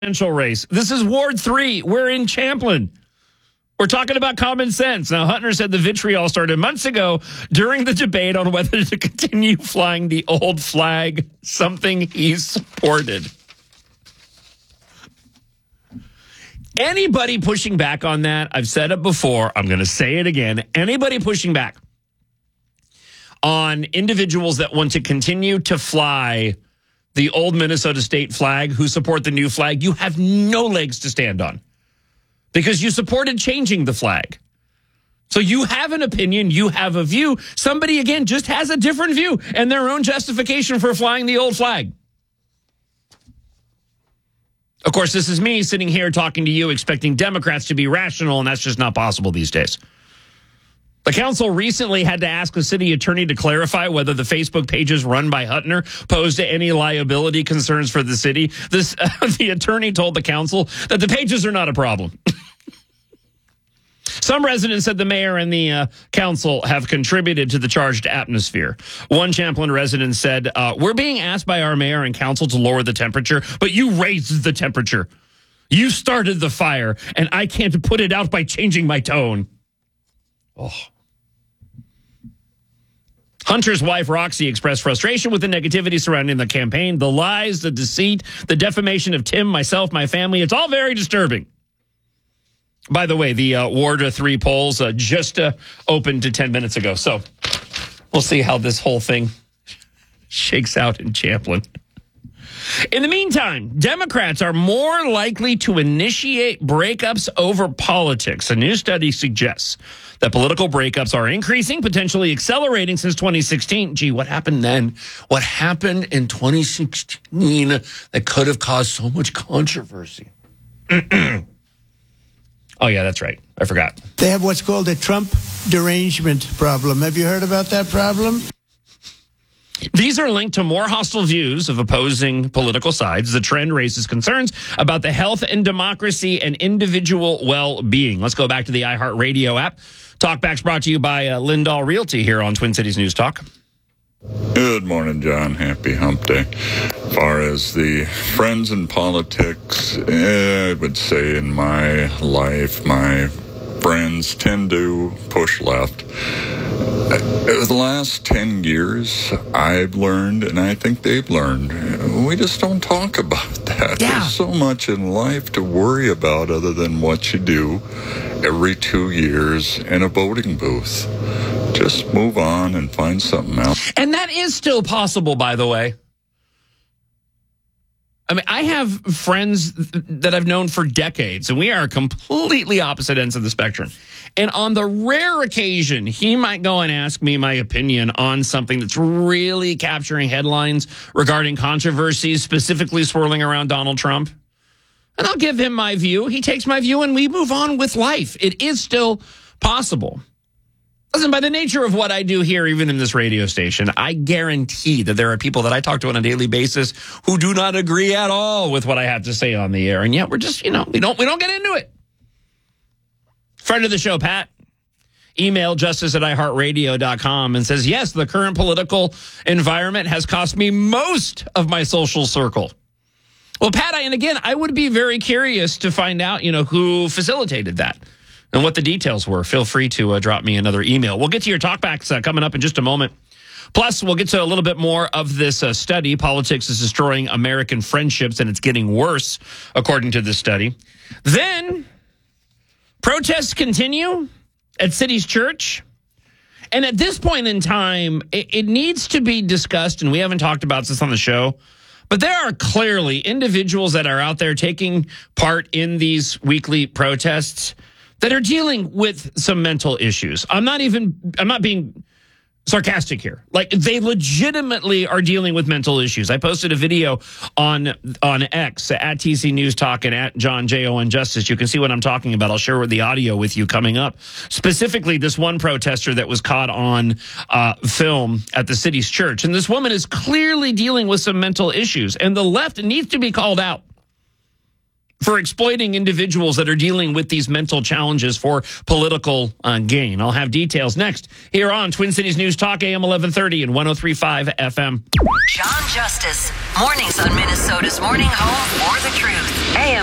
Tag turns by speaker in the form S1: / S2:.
S1: presidential race. This is Ward 3. We're in Champlin. We're talking about common sense. Now, Huntner said the vitriol started months ago during the debate on whether to continue flying the old flag, something he supported. Anybody pushing back on that, I've said it before, I'm going to say it again. Anybody pushing back on individuals that want to continue to fly the old Minnesota state flag, who support the new flag, you have no legs to stand on because you supported changing the flag. So you have an opinion, you have a view. Somebody, again, just has a different view and their own justification for flying the old flag. Of course, this is me sitting here talking to you, expecting Democrats to be rational, and that's just not possible these days. The council recently had to ask the city attorney to clarify whether the Facebook pages run by Huntner posed any liability concerns for the city. The attorney told the council that the pages are not a problem. Some residents said the mayor and the council have contributed to the charged atmosphere. One Champlin resident said, we're being asked by our mayor and council to lower the temperature, but you raised the temperature. You started the fire, and I can't put it out by changing my tone. Oh. Hunter's wife, Roxy, expressed frustration with the negativity surrounding the campaign, the lies, the deceit, the defamation of Tim, myself, my family. It's all very disturbing. By the way, the Ward 3 polls just opened to 10 minutes ago. So we'll see how this whole thing shakes out in Champlin. In the meantime, Democrats are more likely to initiate breakups over politics. A new study suggests that political breakups are increasing, potentially accelerating since 2016. Gee, what happened then? What happened in 2016 that could have caused so much controversy? Oh, yeah, that's right. I forgot.
S2: They have what's called a Trump derangement problem. Have you heard about that problem?
S1: These are linked to more hostile views of opposing political sides. The trend raises concerns about the health and democracy and individual well-being. Let's go back to the iHeartRadio app. Talkback's brought to you by Lindahl Realty here on Twin Cities News Talk.
S3: Good morning, John. Happy hump day. As far as the friends in politics, I would say in my life, my friends tend to push left. The last 10 years, I've learned, and I think they've learned, we just don't talk about that.
S1: Yeah.
S3: There's so much in life to worry about other than what you do every 2 years in a voting booth. Just move on and find something else.
S1: And that is still possible, by the way. I mean, I have friends that I've known for decades, and we are completely opposite ends of the spectrum. And on the rare occasion, he might go and ask me my opinion on something that's really capturing headlines regarding controversies, specifically swirling around Donald Trump. And I'll give him my view. He takes my view, and we move on with life. It is still possible. Listen, by the nature of what I do here, even in this radio station, I guarantee that there are people that I talk to on a daily basis who do not agree at all with what I have to say on the air. And yet we're just, we don't get into it. Friend of the show, Pat, emailed justice@iheartradio.com and says, yes, the current political environment has cost me most of my social circle. Well, Pat, I would be very curious to find out, who facilitated that and what the details were. Feel free to drop me another email. We'll get to your talkbacks coming up in just a moment. Plus, we'll get to a little bit more of this study. Politics is destroying American friendships, and it's getting worse, according to this study. Then, protests continue at City's Church. And at this point in time, it needs to be discussed, and we haven't talked about this on the show, but there are clearly individuals that are out there taking part in these weekly protests that are dealing with some mental issues. I'm not being sarcastic here. Like, they legitimately are dealing with mental issues. I posted a video on X at TC News Talk and at John J.O.N. Justice. You can see what I'm talking about. I'll share the audio with you coming up. Specifically, this one protester that was caught on film at the City's Church. And this woman is clearly dealing with some mental issues. And the left needs to be called out for exploiting individuals that are dealing with these mental challenges for political gain. I'll have details next here on Twin Cities News Talk, AM 1130 and 103.5 FM.
S4: John Justice, Mornings on Minnesota's Morning Home for the Truth. AM